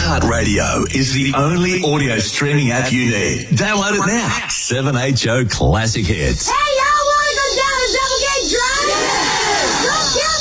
iHeartRadio is the only audio streaming app you need. Download it now. 7HO Classic Hits. Hey, y'all want to go down the Double Gate Drive? Yeah! Go get